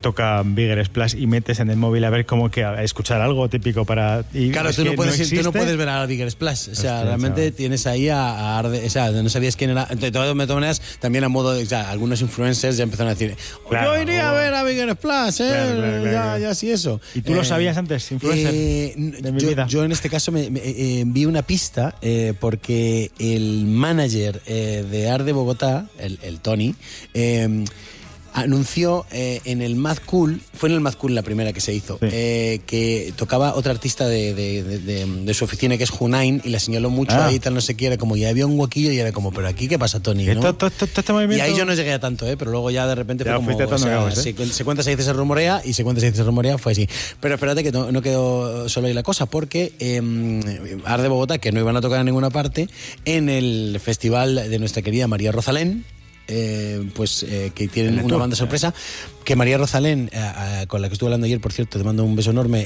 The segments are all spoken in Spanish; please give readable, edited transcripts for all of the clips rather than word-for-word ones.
toca Bigger Splash y metes en el móvil a ver cómo que a escuchar algo típico para... Claro, tú no puedes ver a Bigger Splash. O sea, hostia, realmente chaval. Tienes ahí a Arde... O sea, no sabías quién era. De todas maneras, también a modo... O sea, algunos influencers ya empezaron a decir, claro, yo iría a ver a Bigger Splash, claro. Ya sí eso. ¿Y tú lo sabías antes, influencer? De mi vida. Yo en este caso vi una pista porque el manager de Arde Bogotá, el Tony... anunció en el Mad Cool, fue en el Mad Cool la primera que se hizo, sí. Que tocaba otra artista de su oficina que es Hunain y la señaló mucho ahí, tal, no sé qué, era como, ya había un huequillo y era como, pero aquí, ¿qué pasa, Tony? ¿No? Y ahí yo no llegué a tanto, pero luego ya de repente fue como, o sea, se cuenta, se dice, se rumorea, y se cuenta, se dice, se rumorea, fue así. Pero espérate que no quedó solo ahí la cosa, porque Arde Bogotá, que no iban a tocar en ninguna parte, en el festival de nuestra querida María Rosalén, que tienen una banda sorpresa, que María Rosalén, con la que estuve hablando ayer, por cierto, te mando un beso enorme,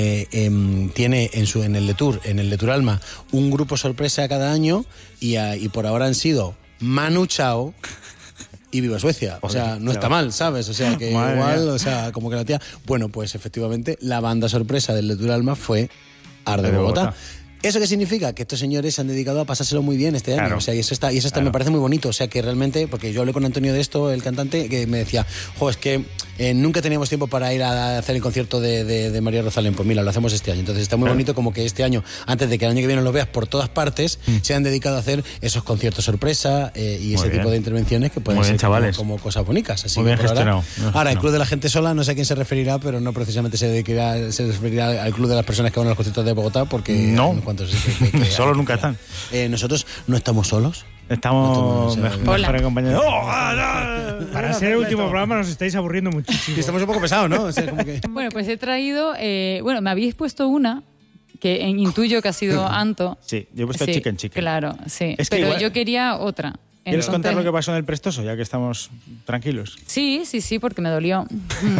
tiene en el de Tour Alma un grupo sorpresa cada año y por ahora han sido Manu Chao y Viva Suecia. O sea, no está mal, ¿sabes? O sea, que igual, mía. O sea, como que la tía... Bueno, pues efectivamente, la banda sorpresa del de Tour Alma fue Arde Bogotá. ¿Eso qué significa? Que estos señores se han dedicado a pasárselo muy bien este año. Claro. O sea, y eso está me parece muy bonito. O sea, que realmente, porque yo hablé con Antonio de esto, el cantante, que me decía, es que nunca teníamos tiempo para ir a hacer el concierto de María Rosalén. Pues mira, lo hacemos este año. Entonces está muy bonito como que este año, antes de que el año que viene lo veas por todas partes, se han dedicado a hacer esos conciertos sorpresa y ese tipo de intervenciones que pueden ser como cosas bonitas. Así muy que bien gestionado. Ahora, el Club de la Gente Sola, no sé a quién se referirá, pero no precisamente se referirá al Club de las personas que van a los conciertos de Bogotá, porque no. Solo nunca están. Nosotros no estamos solos. Estamos mejor acompañados. Para ser el último programa nos estáis aburriendo muchísimo. Y estamos un poco pesados, ¿no? O sea, como que... Bueno, pues he traído... me habéis puesto una que intuyo que ha sido Anto. Sí, yo he puesto Chicken. Claro, sí. Es que pero igual... yo quería otra. ¿Quieres contar lo que pasó en el Prestoso, ya que estamos tranquilos? Sí, porque me dolió.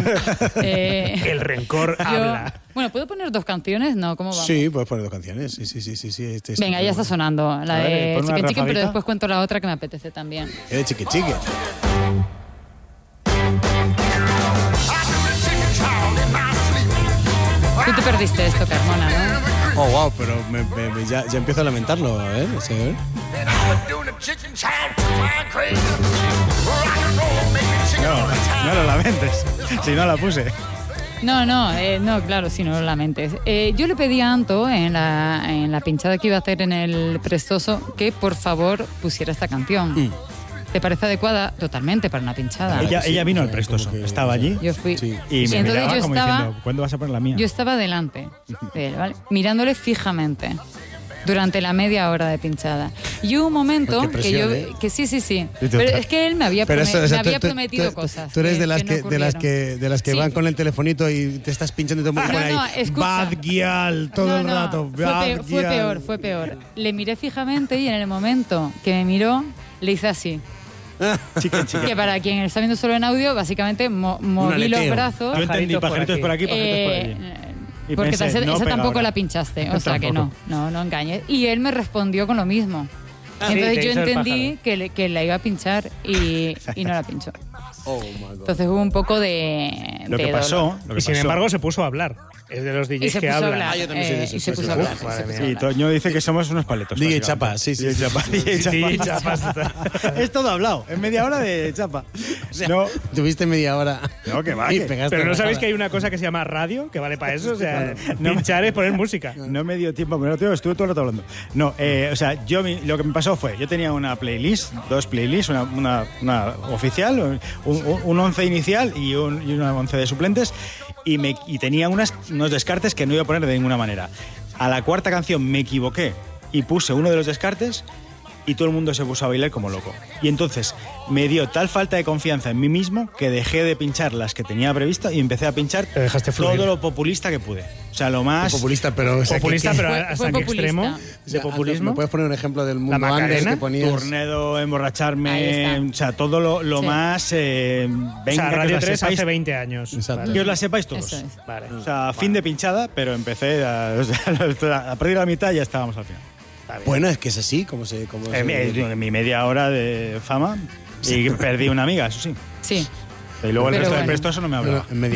El rencor habla. Bueno, ¿puedo poner 2 canciones? No, ¿cómo vamos? Sí, puedes poner 2 canciones. Sí. Venga, ya está sonando la de Chicken, pero después cuento la otra que me apetece también. De Chicken. Tú te perdiste esto, Carmona, ¿no? Oh, wow, pero ya empiezo a lamentarlo, ¿eh? Sí, ¿eh? No lo lamentes, si no la puse. No, claro, si no lo lamentes. Yo le pedí a Anto en la pinchada que iba a hacer en el Prestoso que por favor pusiera esta canción. ¿Te parece adecuada? Totalmente, para una pinchada. Ella vino al Prestoso, estaba allí. Yo fui. Sí. Y me miraba como diciendo, ¿cuándo vas a poner la mía? Yo estaba delante de él, ¿vale? Mirándole fijamente durante la media hora de pinchada. Y hubo un momento que sí. Pero es que él me había prometido cosas. Tú eres de las que van con el telefonito y te estás pinchando y te pones ahí. Bad Gyal todo el rato. Fue peor. Le miré fijamente y en el momento que me miró, le hice así. Chicken. Que para quien está viendo solo en audio, básicamente moví los brazos. Yo entendí pajaritos por aquí, pajaritos por allí. Y porque pensé, esa tampoco la pinchaste, o sea que no engañes. Y él me respondió con lo mismo. Entonces yo entendí que la iba a pinchar y no la pinchó. Oh my God. Entonces hubo un poco de Lo que pasó. Y sin embargo se puso a hablar. Es de los DJs que hablan. Yo también soy de esos. Y se puso a hablar. Sí, Toño dice que somos unos paletos. DJ Chapa, sí. DJ Chapa. Es todo hablado, en media hora de Chapa. O sea, tuviste media hora. No, que va. Pero no sabéis que hay una cosa que se llama radio, que vale para eso. O sea, pinchar es poner música. No me dio tiempo, pero estuve todo el rato hablando. No, o sea, lo que me pasó fue, yo tenía una playlist, 2 playlists, una oficial, un 11 inicial y una 11 de suplentes. Y tenía unos descartes que no iba a poner de ninguna manera. A la 4ª canción me equivoqué y puse uno de los descartes y todo el mundo se puso a bailar como loco. Y entonces me dio tal falta de confianza en mí mismo que dejé de pinchar las que tenía previsto y empecé a pinchar todo lo populista que pude. O sea, lo más... Populista, pero... Populista, pero ¿hasta qué extremo de populismo? ¿Me puedes poner un ejemplo del mundo antes que ponías? Tornado, emborracharme... O sea, todo lo más... venga, o sea, Radio 3 sepáis, hace 20 años. Exacto. Que os la sepáis todos. Eso es. Vale. O sea, fin de pinchada, pero empecé a perder la mitad y ya estábamos al final. Bueno, es que es así, como en mi media hora de fama y perdí una amiga, eso sí. Sí. Y luego el resto del Prestoso no me hablaba. En media